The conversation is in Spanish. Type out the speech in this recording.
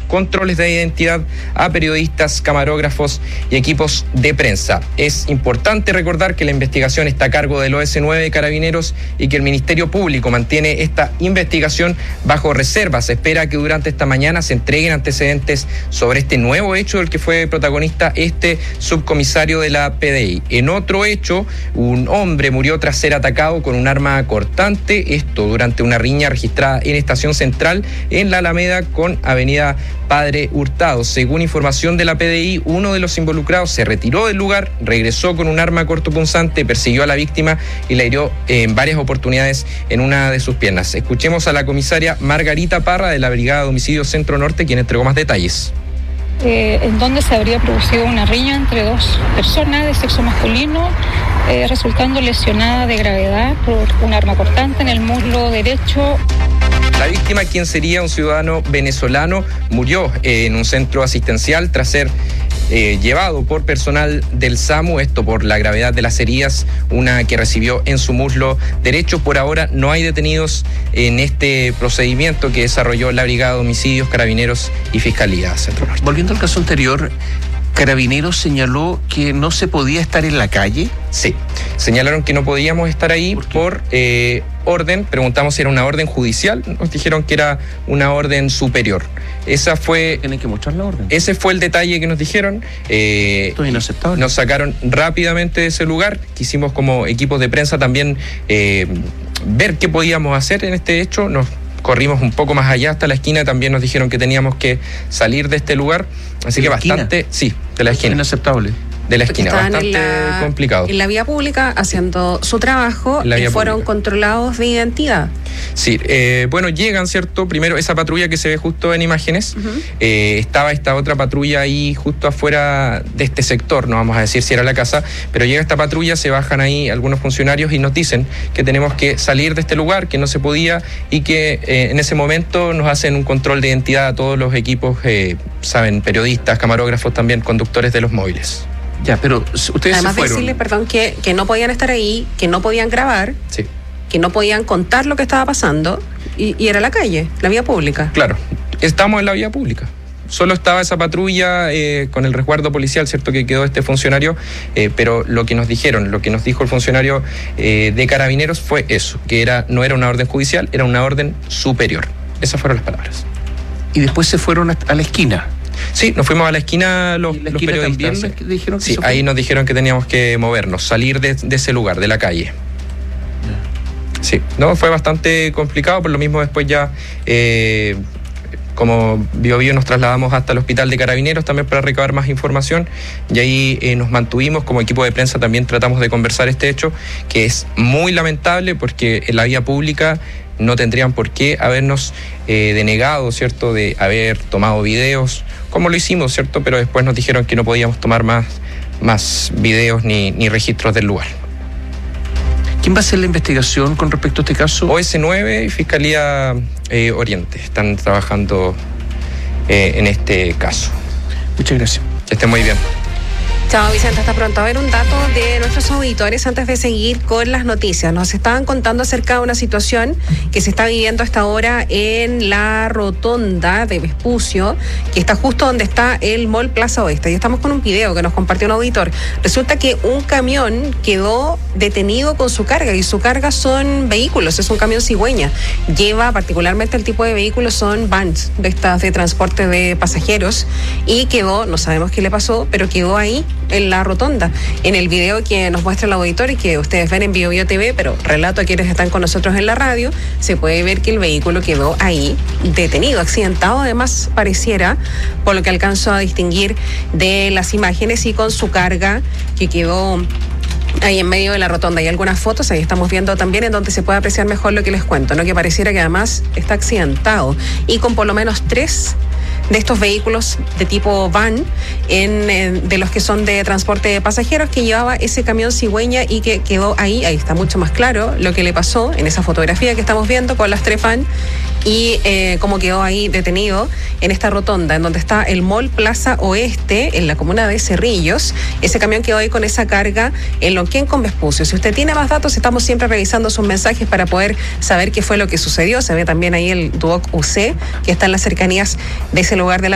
controles de identidad a periodistas, camarógrafos y equipos de prensa. Es importante recordar que la investigación está a cargo del OS9 de Carabineros y que el Ministerio Público mantiene esta investigación bajo reserva. Se espera que durante esta mañana se entreguen antecedentes sobre este nuevo hecho del que fue protagonista este subcomisario de la PDI. En otro hecho, un hombre murió tras ser atacado con un arma cortante, esto durante una riña registrada en Estación Central en la Alameda con Avenida Padre Hurtado. Según información de la PDI, uno de los involucrados se retiró del lugar, regresó con un arma cortopunzante, persiguió a la víctima y la hirió en varias oportunidades en una de sus piernas. Escuchemos a la comisaria Margarita Parra de la Brigada de Homicidios Centro Norte, quien entregó más detalles. En donde se habría producido una riña entre dos personas de sexo masculino, resultando lesionada de gravedad por un arma cortante en el muslo derecho. La víctima, quien sería un ciudadano venezolano, murió en un centro asistencial tras ser llevado por personal del SAMU, esto por la gravedad de las heridas, una que recibió en su muslo derecho. Por ahora no hay detenidos en este procedimiento que desarrolló la Brigada de Homicidios, Carabineros y Fiscalía Centro Norte. Volviendo al caso anterior, Carabineros señaló que no se podía estar en la calle. Sí, señalaron que no podíamos estar ahí por orden. Preguntamos si era una orden judicial, nos dijeron que era una orden superior. Esa fue... Tienen que mostrar la orden. Ese fue el detalle que nos dijeron. Esto es inaceptable. Nos sacaron rápidamente de ese lugar. Quisimos como equipos de prensa también ver qué podíamos hacer en este hecho. Nos corrimos un poco más allá hasta la esquina, también nos dijeron que teníamos que salir de este lugar, así que bastante, sí, de la esquina. Inaceptable. De la esquina, bastante complicado. En la vía pública haciendo su trabajo y fueron controlados de identidad. Sí, bueno, llegan, ¿cierto? Primero esa patrulla que se ve justo en imágenes, estaba esta otra patrulla ahí justo afuera de este sector, no vamos a decir si era la casa, pero llega esta patrulla, se bajan ahí algunos funcionarios y nos dicen que tenemos que salir de este lugar, que no se podía y que en ese momento nos hacen un control de identidad a todos los equipos, saben, periodistas, camarógrafos, también conductores de los móviles. Ya, pero ustedes además se fueron. Decirles, perdón, que no podían estar ahí, que no podían grabar, sí, que no podían contar lo que estaba pasando y era la calle, la vía pública. Claro, estamos en la vía pública. Solo estaba esa patrulla con el resguardo policial, cierto que quedó este funcionario, pero lo que nos dijeron, lo que nos dijo el funcionario de Carabineros fue eso, que no era una orden judicial, era una orden superior. Esas fueron las palabras. Y después se fueron a la esquina. Sí, nos fuimos a la esquina los periodistas. También dijeron que sí, ahí nos dijeron que teníamos que movernos, salir de ese lugar, de la calle. Sí, no, fue bastante complicado, por lo mismo después ya, como Biobío, nos trasladamos hasta el hospital de Carabineros también para recabar más información y ahí nos mantuvimos como equipo de prensa, también tratamos de conversar este hecho, que es muy lamentable porque en la vía pública no tendrían por qué habernos denegado, ¿cierto?, de haber tomado videos, como lo hicimos, ¿cierto?, pero después nos dijeron que no podíamos tomar más videos ni registros del lugar. ¿Quién va a hacer la investigación con respecto a este caso? OS9 y Fiscalía Oriente están trabajando en este caso. Muchas gracias. Que estén muy bien. Chao, Vicente, hasta pronto. A ver, un dato de nuestros auditores antes de seguir con las noticias. Nos estaban contando acerca de una situación que se está viviendo hasta ahora en la rotonda de Vespucio, que está justo donde está el Mall Plaza Oeste. Y estamos con un video que nos compartió un auditor. Resulta que un camión quedó detenido con su carga, y su carga son vehículos, es un camión cigüeña. Lleva, particularmente el tipo de vehículos son vans, de estas de transporte de pasajeros, y quedó, no sabemos qué le pasó, pero quedó ahí en la rotonda. En el video que nos muestra el auditor y que ustedes ven en Biobío TV, pero relato a quienes están con nosotros en la radio, se puede ver que el vehículo quedó ahí detenido, accidentado además pareciera, por lo que alcanzo a distinguir de las imágenes, y con su carga que quedó ahí en medio de la rotonda. Hay algunas fotos, ahí estamos viendo también, en donde se puede apreciar mejor lo que les cuento, ¿no? Que pareciera que además está accidentado y con por lo menos 3 de estos vehículos de tipo van, de los que son de transporte de pasajeros, que llevaba ese camión cigüeña y que quedó ahí está mucho más claro lo que le pasó en esa fotografía que estamos viendo con las 3 van, y cómo quedó ahí detenido en esta rotonda, en donde está el Mall Plaza Oeste, en la comuna de Cerrillos. Ese camión quedó ahí con esa carga en Lonquén con Vespucio. Si usted tiene más datos, estamos siempre revisando sus mensajes para poder saber qué fue lo que sucedió. Se ve también ahí el Duoc UC, que está en las cercanías de ese lugar de la